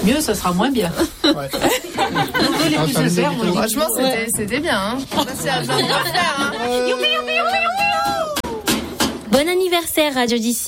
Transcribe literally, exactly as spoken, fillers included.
mieux ça sera moins bien. Ouais. Les plus sincères, moi, je dis- Franchement, c'était, Ouais. c'était bien. Hein. Merci à Jean de le faire. Hein. Bon anniversaire, Radio dix.